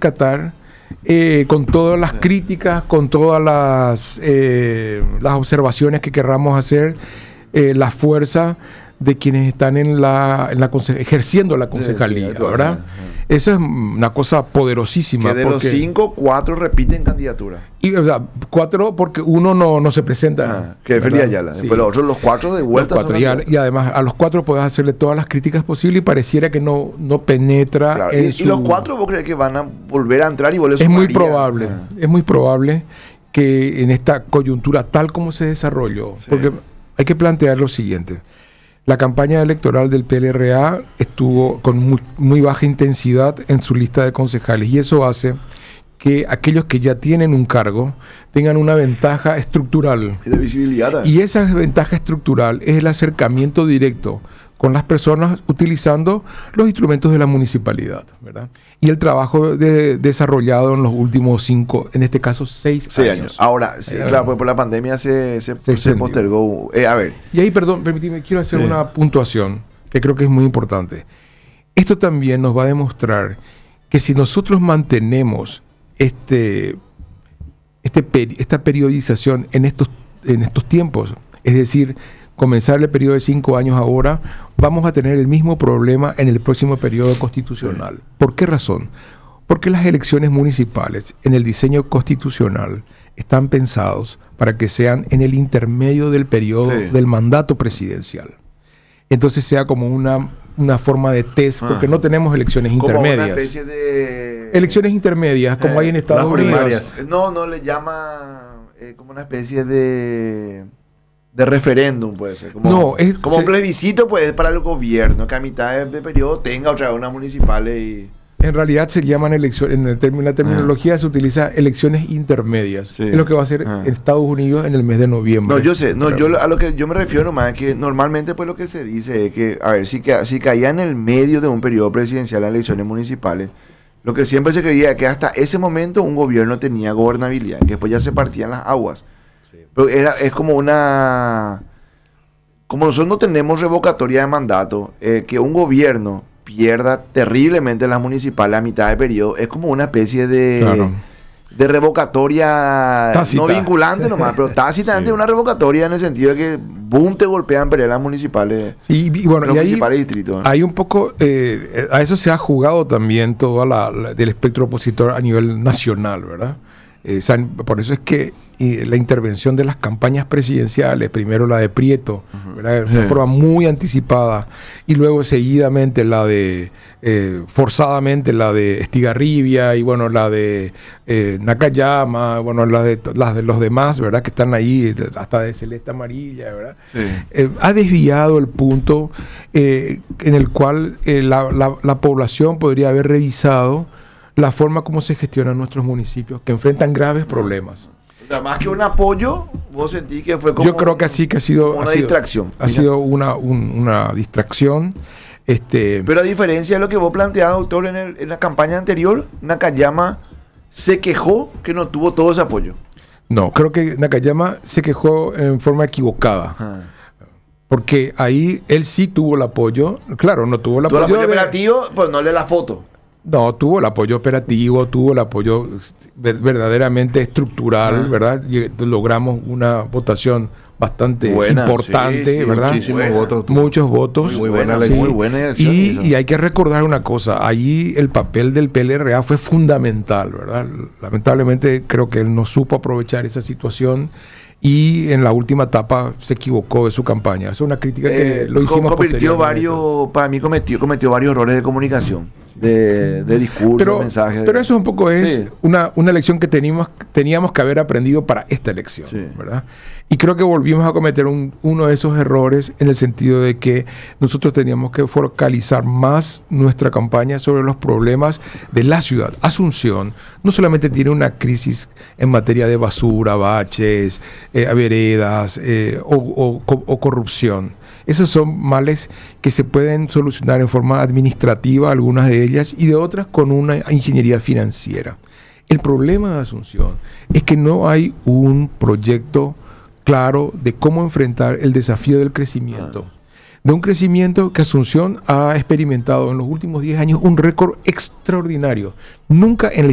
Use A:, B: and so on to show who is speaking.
A: rescatar con todas las críticas, con todas las observaciones que querramos hacer, la fuerza de quienes están ejerciendo la concejalía, ¿verdad? Eso es una cosa poderosísima.
B: Que de los 5, 4 repiten candidatura.
A: Y, o sea, 4 porque uno no se presenta.
B: Que es Félix Ayala.
A: Sí.
B: Después los otros, los 4 de vuelta.
A: Y además a los 4 puedes hacerle todas las críticas posibles y pareciera que no penetra.
B: Claro, y los 4 vos crees que van a volver a entrar y volver a
A: Es muy probable. Es muy probable que en esta coyuntura tal como se desarrolló, porque hay que plantear lo siguiente. La campaña electoral del PLRA estuvo con muy baja intensidad en su lista de concejales y eso hace que aquellos que ya tienen un cargo tengan una ventaja estructural.
B: Y de visibilidad también.
A: Y esa ventaja estructural es el acercamiento directo con las personas utilizando los instrumentos de la municipalidad, ¿verdad? Y el trabajo desarrollado en los últimos 5, en este caso 6 años.
B: Ahora, claro, pues por la pandemia se postergó. A ver.
A: Y ahí, perdón, permíteme, quiero hacer una puntuación que creo que es muy importante. Esto también nos va a demostrar que si nosotros mantenemos esta periodización en estos tiempos, es decir, comenzar el periodo de 5 años ahora, vamos a tener el mismo problema en el próximo periodo constitucional. ¿Por qué razón? Porque las elecciones municipales en el diseño constitucional están pensados para que sean en el intermedio del periodo del mandato presidencial. Entonces sea como una forma de test, porque no tenemos elecciones intermedias.
B: Como una especie de...
A: Elecciones intermedias, como hay en Estados Unidos.
B: No le llama como una especie de referéndum, puede ser. Como un plebiscito, pues, para el gobierno, que a mitad de periodo tenga otra vez unas municipales y...
A: En realidad se llaman elecciones, en la terminología se utiliza elecciones intermedias. Sí. Es lo que va a hacer en Estados Unidos en el mes de noviembre.
B: No, yo sé, a lo que yo me refiero nomás es que normalmente pues lo que se dice es que, a ver, si caía en el medio de un periodo presidencial las elecciones municipales, lo que siempre se creía es que hasta ese momento un gobierno tenía gobernabilidad, que después ya se partían las aguas. Sí. Pero es como como nosotros no tenemos revocatoria de mandato, que un gobierno pierda terriblemente las municipales a mitad de periodo, es como una especie de revocatoria tácita. No vinculante nomás, pero tácitamente una revocatoria en el sentido de que boom, te golpean pelear las municipales.
A: Sí, y bueno,
B: los
A: y
B: municipales distritos.
A: Hay un poco, a eso se ha jugado también todo del espectro opositor a nivel nacional, ¿verdad? Por eso es que la intervención de las campañas presidenciales, primero la de Prieto, ¿verdad? Una prueba muy anticipada, y luego seguidamente forzadamente la de Estigarribia, y bueno, la de Nakayama, bueno, las de los demás, ¿verdad? Que están ahí, hasta de Celeste Amarilla, ¿verdad? Sí. Ha desviado el punto en el cual la población podría haber revisado la forma como se gestionan nuestros municipios, que enfrentan graves problemas.
B: O sea, más que un apoyo, vos sentís que fue como...
A: Yo creo que sí, que ha sido...
B: Una distracción.
A: Ha sido una distracción.
B: Pero a diferencia de lo que vos planteabas, doctor, en la campaña anterior, Nakayama se quejó que no tuvo todo ese apoyo.
A: No, creo que Nakayama se quejó en forma equivocada. Porque ahí él sí tuvo el apoyo. Claro, no tuvo el apoyo...
B: ¿Tuvo el apoyo operativo? Pues no lee la foto.
A: No, tuvo el apoyo operativo, tuvo el apoyo verdaderamente estructural, ¿verdad? Logramos una votación bastante importante, ¿verdad?
C: Muchísimos votos.
A: Muchos votos.
B: Muy buena elección. Muy buena elección.
A: Y hay que recordar una cosa, ahí el papel del PLRA fue fundamental, ¿verdad? Lamentablemente creo que él no supo aprovechar esa situación y en la última etapa se equivocó de su campaña. Esa es una crítica que lo hicimos
B: para mí cometió varios errores de comunicación. De discurso, mensajes.
A: Pero eso un poco es una elección que teníamos que haber aprendido para esta elección, ¿verdad? Y creo que volvimos a cometer uno de esos errores en el sentido de que nosotros teníamos que focalizar más nuestra campaña sobre los problemas de la ciudad. Asunción no solamente tiene una crisis en materia de basura, baches, veredas o corrupción. Esos son males que se pueden solucionar en forma administrativa, algunas de ellas, y de otras con una ingeniería financiera. El problema de Asunción es que no hay un proyecto claro de cómo enfrentar el desafío del crecimiento. De un crecimiento que Asunción ha experimentado en los últimos 10 años un récord extraordinario. Nunca en la